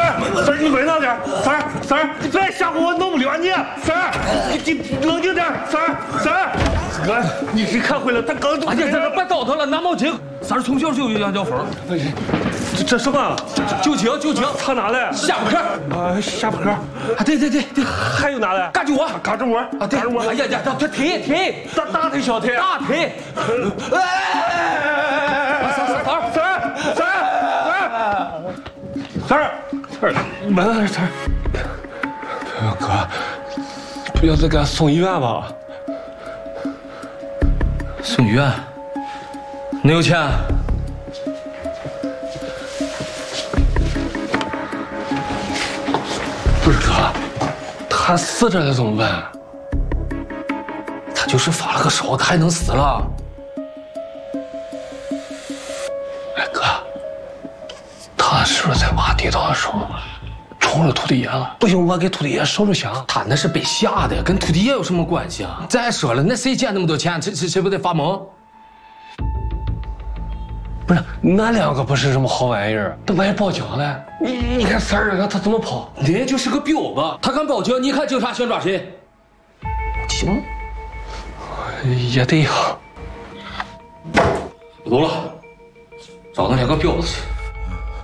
三儿，你稳当点，三儿，你别吓唬我，弄不了你。三儿，你冷静点，三儿，哥，你是看回来，他刚哎呀，这别叨叨了，拿毛巾。三儿从小就有羊角风。 这什么？ 酒精， 他哪来？ 下巴壳。 下巴壳。 啊，对， 还有哪来？ 嘎吱窝， 嘎吱窝啊，对。哎呀，这腿， 大腿小腿， 大腿。 三儿，闻闻三儿。哥，不要再给他送医院吧？ 送医院？你有钱？ 不是哥，他死着了怎么办？ 他就是发了个烧，他还能死了？ 哎哥，他是不是在挖地道的时候冲着土地爷了？不行，我给土地爷烧着香。 他那是被吓的，跟土地爷有什么关系啊？再说了，那谁捡那么多钱？这不得发懵？ 不是，那两个不是什么好玩意儿，都万一报警了，你看三儿那个他怎么跑？ 人就是个婊子，他敢报警，你看警察先抓谁？行， 也对呀。 不走了，找那两个婊子去。